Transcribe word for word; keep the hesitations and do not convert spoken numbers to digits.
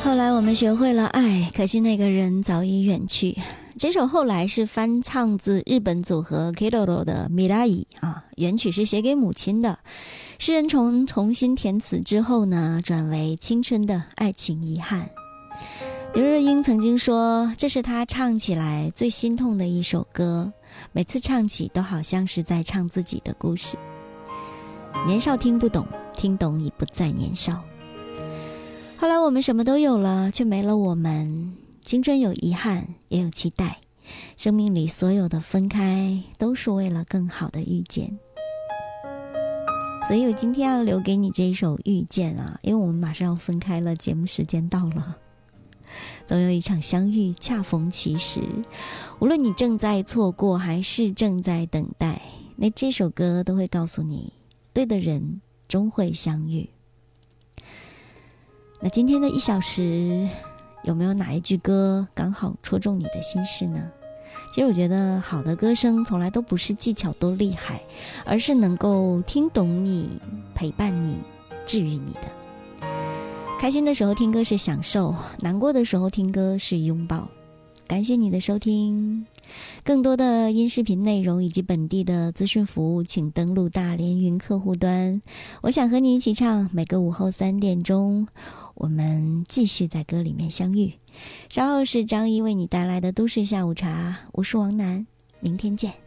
后来我们学会了爱，可惜那个人早已远去。这首后来是翻唱自日本组合 Kiroro 的 Mirai 啊，原曲是写给母亲的。诗人从重新填词之后呢，转为青春的爱情遗憾。刘若英曾经说，这是她唱起来最心痛的一首歌，每次唱起都好像是在唱自己的故事。年少听不懂，听懂已不再年少。后来我们什么都有了，却没了我们。青春有遗憾，也有期待。生命里所有的分开，都是为了更好的遇见。所以我今天要留给你这一首《遇见》啊，因为我们马上要分开了，节目时间到了。总有一场相遇恰逢其时，无论你正在错过还是正在等待，那这首歌都会告诉你，对的人终会相遇。那今天的一小时，有没有哪一句歌刚好戳中你的心事呢？其实我觉得好的歌声从来都不是技巧多厉害，而是能够听懂你，陪伴你，治愈你的。开心的时候听歌是享受，难过的时候听歌是拥抱。感谢你的收听，更多的音视频内容以及本地的资讯服务，请登录大连云客户端。我想和你一起唱，每个午后三点钟我们继续在歌里面相遇。稍后是张一为你带来的都市下午茶，我是王楠，明天见。